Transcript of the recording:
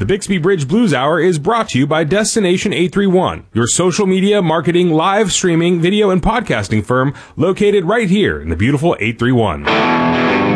Bixby Bridge Blues Hour is brought to you by Destination 831, your social media, marketing, live streaming, video, and podcasting firm located right here in the beautiful 831.